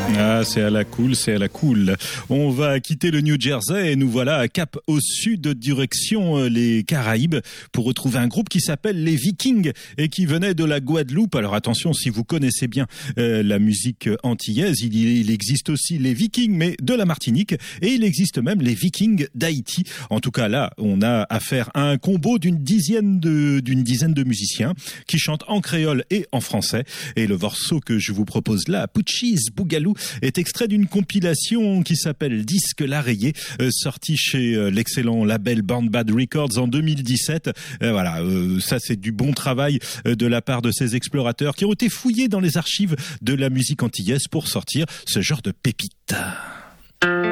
Ah, c'est à la cool, c'est à la cool. On va quitter le New Jersey et nous voilà à cap au sud, direction les Caraïbes, pour retrouver un groupe qui s'appelle les Vikings et qui venait de la Guadeloupe. Alors attention, si vous connaissez bien la musique antillaise, il existe aussi les Vikings, mais de la Martinique, et il existe même les Vikings d'Haïti. En tout cas, là, on a affaire à un combo d'une dizaine de musiciens qui chantent en créole et en français. Et le morceau que je vous propose là, Putchis Bougalou, est extrait d'une compilation qui s'appelle Disque La Rayée, sortie chez l'excellent label Born Bad Records en 2017. Voilà, ça c'est du bon travail de la part de ces explorateurs qui ont été fouillés dans les archives de la musique antillaise pour sortir ce genre de pépites.